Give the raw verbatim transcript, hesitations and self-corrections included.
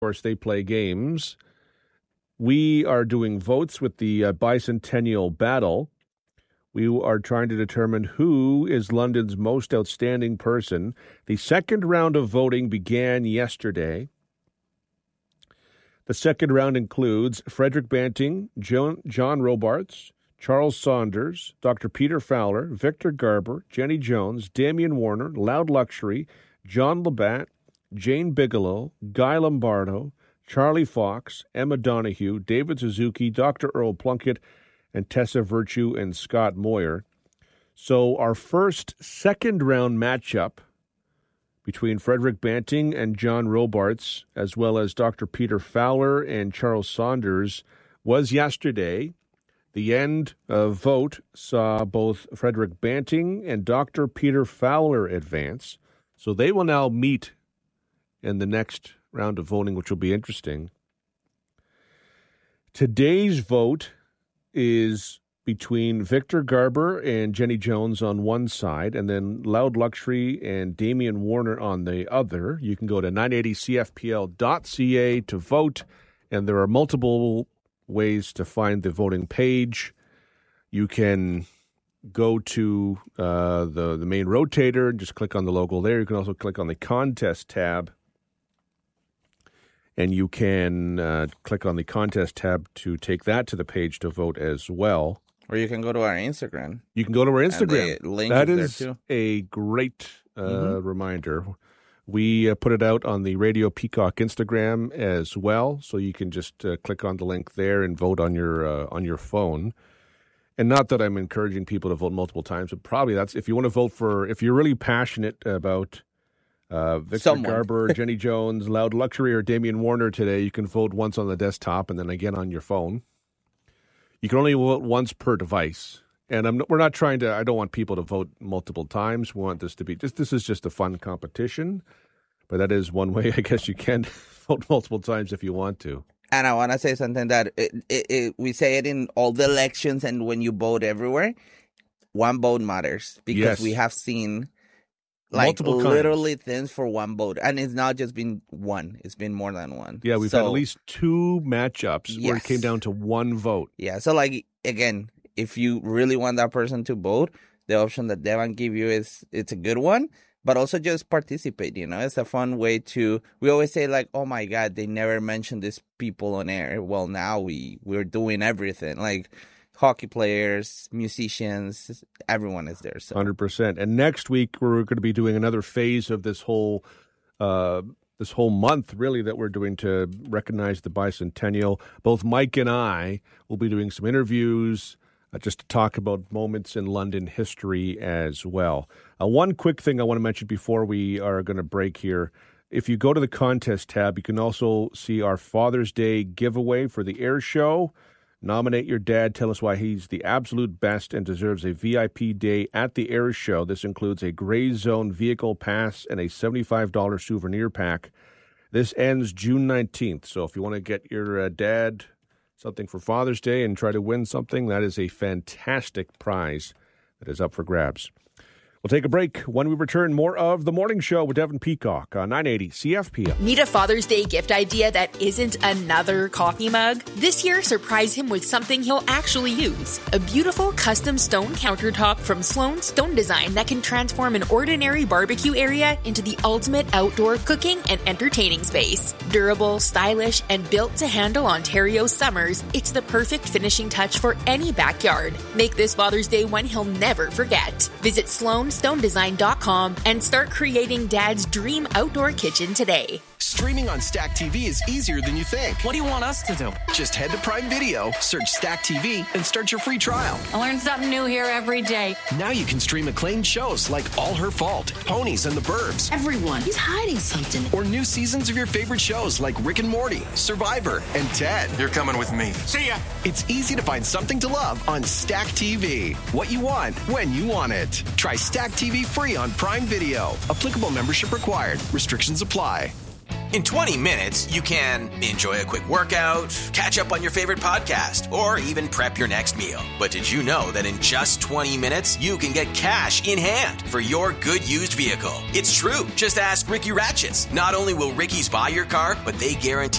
course, they play games. We are doing votes with the uh, bicentennial battle. We are trying to determine who is London's most outstanding person. The second round of voting began yesterday. The second round includes Frederick Banting, John, John Robarts, Charles Saunders, Doctor Peter Fowler, Victor Garber, Jenny Jones, Damian Warner, Loud Luxury, John Labatt, Jane Bigelow, Guy Lombardo, Charlie Fox, Emma Donahue, David Suzuki, Doctor Earl Plunkett, and Tessa Virtue and Scott Moyer. So our first second-round matchup between Frederick Banting and John Robarts, as well as Doctor Peter Fowler and Charles Saunders, was yesterday. The end of vote saw both Frederick Banting and Doctor Peter Fowler advance. So they will now meet in the next round of voting, which will be interesting. Today's vote is between Victor Garber and Jenny Jones on one side, and then Loud Luxury and Damian Warner on the other. You can go to nine eighty C F P L dot C A to vote, and there are multiple ways to find the voting page. You can go to uh, the, the main rotator and just click on the logo there. You can also click on the contest tab, and you can uh, click on the contest tab to take that to the page to vote as well. Or you can go to our Instagram. You can go to our Instagram. And the link that is is there too. a great uh, mm-hmm. reminder. We uh, put it out on the Radio Peacock Instagram as well, so you can just uh, click on the link there and vote on your uh, on your phone. And not that I'm encouraging people to vote multiple times, but probably that's if you want to vote for, if you're really passionate about uh, Victor Someone. Garber, Jenny Jones, Loud Luxury, or Damian Warner today, you can vote once on the desktop and then again on your phone. You can only vote once per device. And I'm, we're not trying to, I don't want people to vote multiple times. We want this to be, just this is just a fun competition. But that is one way, I guess you can vote multiple times if you want to. And I want to say something that it, it, it, we say it in all the elections and when you vote everywhere, one vote matters. Because Yes. we have seen like Multiple literally kinds. things for one vote. And it's not just been one. It's been more than one. Yeah, we've so, had at least two matchups where it Yes. came down to one vote. Yeah, so like, again, if you really want that person to vote, the option that Devon give you is, it's a good one. But also just participate, you know. It's a fun way to, we always say like, oh my God, they never mentioned these people on air. Well, now we, we're doing everything. Like hockey players, musicians, everyone is there. So one hundred percent. And next week, we're going to be doing another phase of this whole uh, this whole month, really, that we're doing to recognize the bicentennial. Both Mike and I will be doing some interviews uh, just to talk about moments in London history as well. Uh, one quick thing I want to mention before we are going to break here. If you go to the contest tab, you can also see our Father's Day giveaway for the air show. Nominate your dad. Tell us why he's the absolute best and deserves a V I P day at the air show. This includes a Gray Zone vehicle pass and a seventy-five dollars souvenir pack. This ends June nineteenth. So if you want to get your uh, dad something for Father's Day and try to win something, that is a fantastic prize that is up for grabs. We'll take a break. When we return, more of The Morning Show with Devin Peacock on nine eighty C F P L. Need a Father's Day gift idea that isn't another coffee mug? This year, surprise him with something he'll actually use. A beautiful custom stone countertop from Sloan Stone Design that can transform an ordinary barbecue area into the ultimate outdoor cooking and entertaining space. Durable, stylish, and built to handle Ontario's summers, it's the perfect finishing touch for any backyard. Make this Father's Day one he'll never forget. Visit Sloan stone design dot com and start creating Dad's dream outdoor kitchen today. Streaming on Stack T V is easier than you think. What do you want us to do? Just head to Prime Video, search Stack T V, and start your free trial. I learn something new here every day. Now you can stream acclaimed shows like All Her Fault, Ponies and the Burbs, Everyone, he's hiding something. or new seasons of your favorite shows like Rick and Morty, Survivor, and Ted. You're coming with me. See ya. It's easy to find something to love on Stack T V. What you want, when you want it. Try Stack T V free on Prime Video. Applicable membership required. Restrictions apply. In twenty minutes, you can enjoy a quick workout, catch up on your favorite podcast, or even prep your next meal. But did you know that in just twenty minutes, you can get cash in hand for your good used vehicle? It's true. Just ask Ricky Ratchets. Not only will Ricky's buy your car, but they guarantee